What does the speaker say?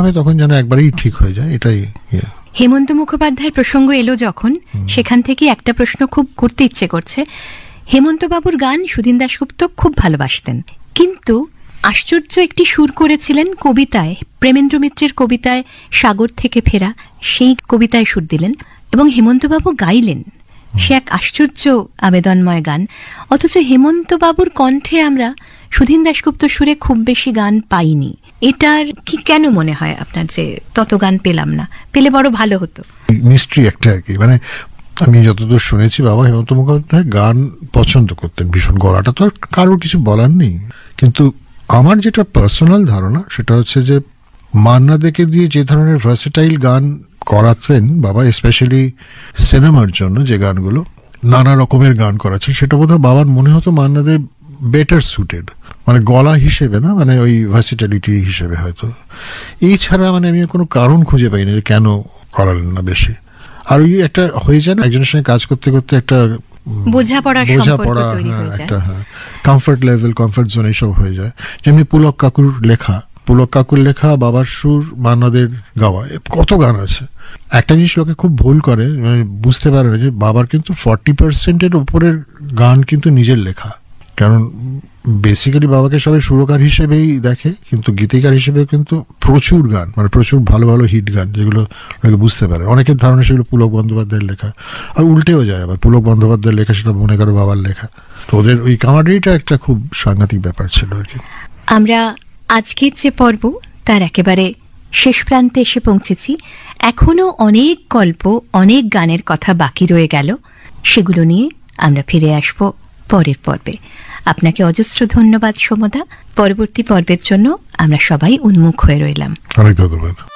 হয় তখন যেন একবারেই ঠিক হয়ে যায়, এটাই। হেমন্ত মুখোপাধ্যায়ের প্রসঙ্গ এলো যখন, সেখান থেকে একটা প্রশ্ন খুব করতে ইচ্ছে করছে। হেমন্ত বাবুর গান সুধীন দাশগুপ্ত খুব ভালোবাসতেন, কিন্তু আশ্চর্য একটি সুর করেছিলেন কবিতায়, প্রেমেন্দ্র মিত্রের কবিতায় সাগর থেকে ফেরা, সেই কবিতায় সুর দিলেন এবং হেমন্তবাবু গাইলেন। সে এক আশ্চর্য আবেদনময় গান। অথচ হেমন্তবাবুর কণ্ঠে আমরা সুধীন দাশগুপ্ত সুরে খুব বেশি গান পাইনি। এটার কি কেন মনে হয় আপনার যে তত গান পেলাম না? পেলে বড় ভালো হতো। মিস্ট্রি একটা আর কি। মানে আমি যতদূর শুনেছি, বাবা হেমন্ত মুখোপাধ্যায় গান পছন্দ করতেন ভীষণ। গলাটা তো কারোর কিছু বলার নেই, কিন্তু আমার যেটা পার্সোনাল ধারণা সেটা হচ্ছে যে মান্না দেকে দিয়ে যে ধরনের ভার্সেটাইল গান করাতেন বাবা, স্পেশালি সিনেমার জন্য যে গানগুলো নানা রকমের গান করাচ্ছে, সেটা বোধহয় বাবার মনে হতো মান্না দে বেটার সুটেড, মানে গলা হিসেবে না, মানে ওই ভার্সিটালিটি হিসেবে হয়তো। এছাড়া মানে আমি কোনো কারণ খুঁজে পাইনি যে কেন করালেন না বেশি। আর ওই একটা হয়ে যায় না, একজনের সঙ্গে কাজ করতে করতে একটা বোঝাপড়া, একটা কমফর্ট লেভেল, কমফর্ট জোন এইসব হয়ে যায়। যেমনি পুলক কাকুর লেখা, বাবার সুর, মান্নাদের গাওয়া, কত গান আছে। একটা জিনিস লোকে খুব ভুল করে, বুঝতে পারে না যে বাবার কিন্তু 40% উপরের গান কিন্তু নিজের লেখা। কারণ বেসিক্যালি বাবাকে সবাই সুরকার হিসেবেই দেখে, কিন্তু গীতিকার হিসেবে কিন্তু প্রচুর গান, মানে প্রচুর ভালো ভালো হিট গান যেগুলো লোকে বুঝতে পারে। অনেকের ধারণা সেগুলো পুলক বন্দ্যোপাধ্যায়ের লেখা, আর উল্টেও যায়, আবার পুলক বন্দ্যোপাধ্যায়ের লেখা সেটা মনে করো বাবার লেখা। তো ওদের ওই কামাডিটা একটা খুব সাংঘাতিক ব্যাপার ছিল আর কি। আমরা আজকের যে পর্ব তার একেবারে শেষ প্রান্তে এসে পৌঁছেছি। এখনো অনেক গল্প, অনেক গানের কথা বাকি রয়ে গেল। সেগুলো নিয়ে আমরা ফিরে আসব পরের পর্বে। আপনাকে অজস্র ধন্যবাদ সোমদা। পরবর্তী পর্বের জন্য আমরা সবাই উন্মুখ হয়ে রইলাম। অনেক ধন্যবাদ।